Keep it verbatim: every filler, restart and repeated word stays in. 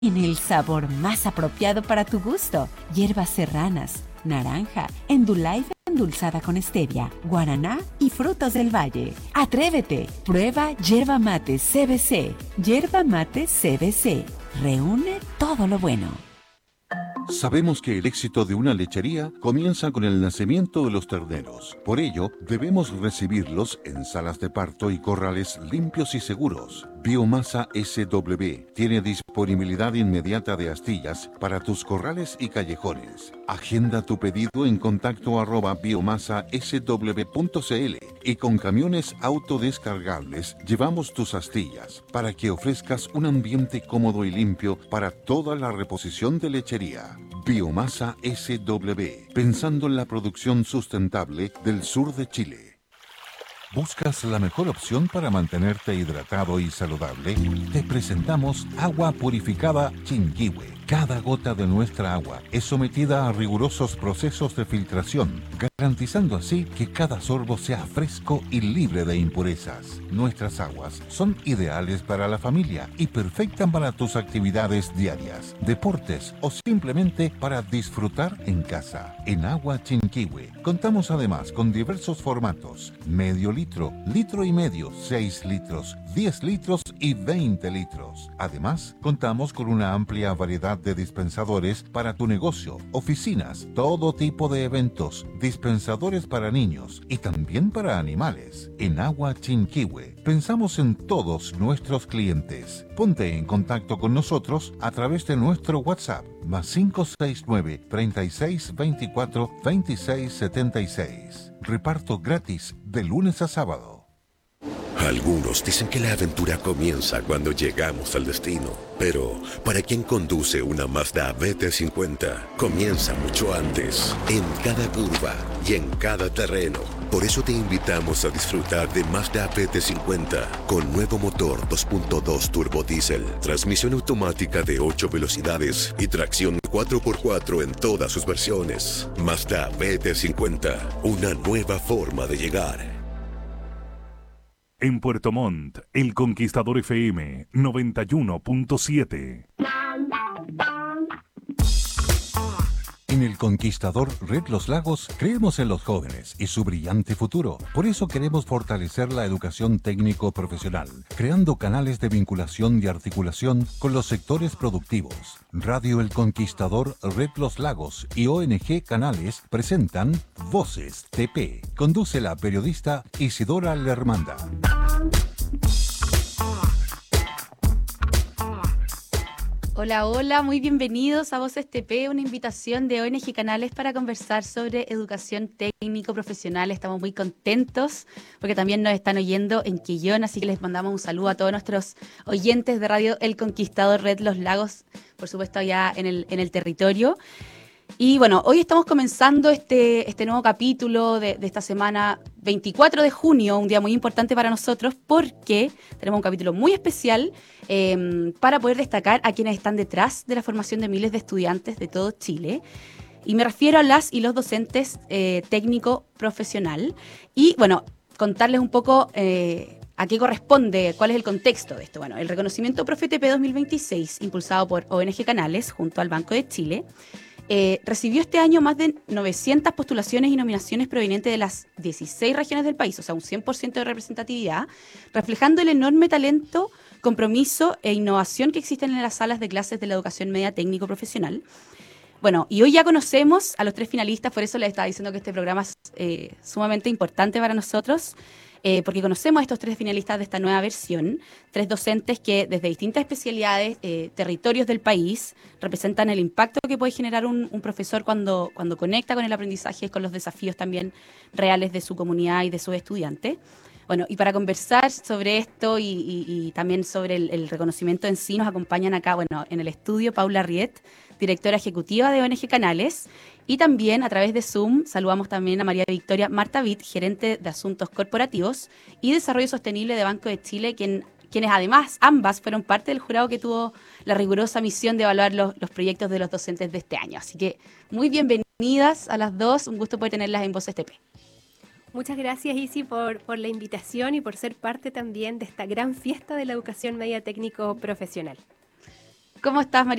En el sabor más apropiado para tu gusto. Hierbas serranas, naranja, endulzada endulzada con stevia, guaraná y frutos del valle. ¡Atrévete! Prueba Yerba Mate C B C. Yerba Mate C B C. Reúne todo lo bueno. Sabemos que el éxito de una lechería comienza con el nacimiento de los terneros. Por ello, debemos recibirlos en salas de parto y corrales limpios y seguros. Biomasa S W tiene disponibilidad inmediata de astillas para tus corrales y callejones. Agenda tu pedido en contacto arroba biomasa s w punto c l y con camiones autodescargables llevamos tus astillas para que ofrezcas un ambiente cómodo y limpio para toda la reposición de lechería. Biomasa S W, pensando en la producción sustentable del sur de Chile. ¿Buscas la mejor opción para mantenerte hidratado y saludable? Te presentamos agua purificada Chinquihue. Cada gota de nuestra agua es sometida a rigurosos procesos de filtración, garantizando así que cada sorbo sea fresco y libre de impurezas. Nuestras aguas son ideales para la familia y perfectas para tus actividades diarias, deportes o simplemente para disfrutar en casa. En Agua Chinquihue contamos además con diversos formatos: medio litro, litro y medio, seis litros, diez litros y veinte litros. Además, contamos con una amplia variedad de dispensadores para tu negocio, oficinas, todo tipo de eventos, dispensadores para niños y también para animales. En Agua Chinquihue pensamos en todos nuestros clientes. Ponte en contacto con nosotros a través de nuestro WhatsApp más cinco seis nueve, treinta y seis, veinticuatro, veintiséis, setenta y seis. Reparto gratis de lunes a sábado. Algunos dicen que la aventura comienza cuando llegamos al destino, pero para quien conduce una Mazda B T cincuenta, comienza mucho antes, en cada curva y en cada terreno. Por eso te invitamos a disfrutar de Mazda B T cincuenta con nuevo motor dos punto dos turbo diésel, transmisión automática de ocho velocidades y tracción cuatro por cuatro en todas sus versiones. Mazda B T cincuenta, una nueva forma de llegar. En Puerto Montt, El Conquistador F M noventa y uno punto siete. En El Conquistador Red Los Lagos creemos en los jóvenes y su brillante futuro. Por eso queremos fortalecer la educación técnico-profesional, creando canales de vinculación y articulación con los sectores productivos. Radio El Conquistador Red Los Lagos y O N G Canales presentan Voces T P. Conduce la periodista Isidora Lermanda. Hola, hola, muy bienvenidos a Voces T P, una invitación de O N G Canales para conversar sobre educación técnico-profesional. Estamos muy contentos porque también nos están oyendo en Quillón, así que les mandamos un saludo a todos nuestros oyentes de Radio El Conquistador Red Los Lagos, por supuesto allá en el, en el territorio. Y bueno, hoy estamos comenzando este, este nuevo capítulo de, de esta semana veinticuatro de junio, un día muy importante para nosotros porque tenemos un capítulo muy especial eh, para poder destacar a quienes están detrás de la formación de miles de estudiantes de todo Chile. Y me refiero a las y los docentes eh, técnico-profesional. Y bueno, contarles un poco eh, a qué corresponde, cuál es el contexto de esto. Bueno, el reconocimiento Profe T P dos mil veintiséis, impulsado por O N G Canales junto al Banco de Chile, Eh, recibió este año más de novecientas postulaciones y nominaciones provenientes de las dieciséis regiones del país, o sea, un cien por ciento de representatividad, reflejando el enorme talento, compromiso e innovación que existen en las salas de clases de la educación media técnico-profesional. Bueno, y hoy ya conocemos a los tres finalistas, por eso les estaba diciendo que este programa es eh, sumamente importante para nosotros, eh, porque conocemos a estos tres finalistas de esta nueva versión, tres docentes que desde distintas especialidades, eh, territorios del país, representan el impacto que puede generar un, un profesor cuando, cuando conecta con el aprendizaje, con los desafíos también reales de su comunidad y de sus estudiantes. Bueno, y para conversar sobre esto y, y, y también sobre el, el reconocimiento en sí, nos acompañan acá, bueno, en el estudio Paula Riet, directora ejecutiva de O N G Canales, y también a través de Zoom saludamos también a María Victoria Martavit, gerente de Asuntos Corporativos y Desarrollo Sostenible de Banco de Chile, quien, quienes además ambas fueron parte del jurado que tuvo la rigurosa misión de evaluar los, los proyectos de los docentes de este año. Así que muy bienvenidas a las dos, un gusto poder tenerlas en Voces T P. Muchas gracias, Isi, por, por la invitación y por ser parte también de esta gran fiesta de la educación media técnico-profesional. ¿Cómo estás, María